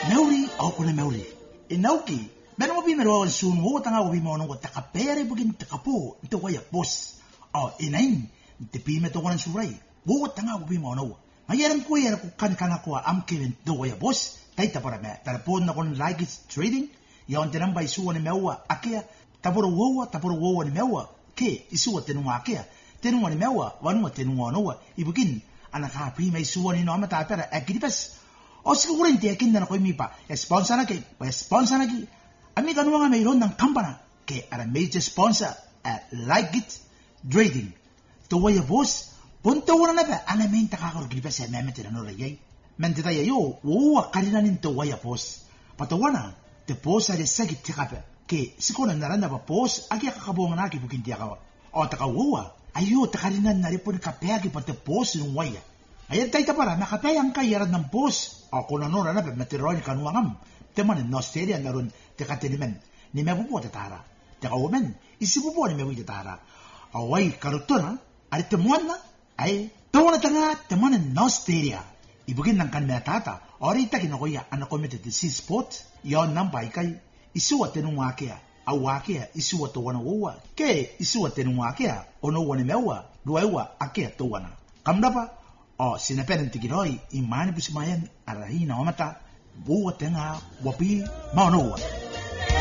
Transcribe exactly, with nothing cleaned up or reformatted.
Meuri au kone meuri. E nauki, mena mo bime roa sun wo tanga wo bime ono taka pere bugin taka po, nte waya boss. Oh, e nain, te bime to wan surai. Wo tanga wo bime ono. Ma yeran ko yera ko kan kana ko am kevin do waya boss. Taita para me, tara pon na kon like it's trading. Ya on tenamba isu ne mewa akea, taporo wo taporo wo ne mewa. Ke isu te no akea. Te no ne mewa, wanu te no no. Ibugin ana ka prima isu ne no amata para akidipes. O siguramente akin na ko mipa. Sponsor na ke, sponsor na ki. Ami kanu nga mayroon ng kampana ke ara major sponsor at Like It Trading. To waya boss, punta wala na ba ana main takakagripa sa memete na no rayay. Mente tayo yo, wo karina nin to waya boss. Patawana, te boss ay sagit tikape. Ke sikona naranda ba boss agi kakabong na ki bukin tiakawa. O takawa, ayo takarina na rin po ni kapeagi pa te boss ng waya. Ayan tayo para nakapayang kayaran ng boss. O kung ano na ba matiroy kanuangam. Teman in Australia na ron te katenimen ni mebupo te tara. Te kawomen isibupo ni mebu te tara. Away karutura ari temuan na ay tawa na tanga teman in Australia. Ibugin ng kanme tata. Ori ita kinakoya anakomete te si sport. Yon nang baikay isuwa tenunga kaya. Awa kaya isuwa to wana uwa. Ke isuwa tenunga kaya ono wane mewa duwa akea to wana. Kamdapa o sinapenen tikinoi imani pusimayan arahina omata buat tengah wapi mau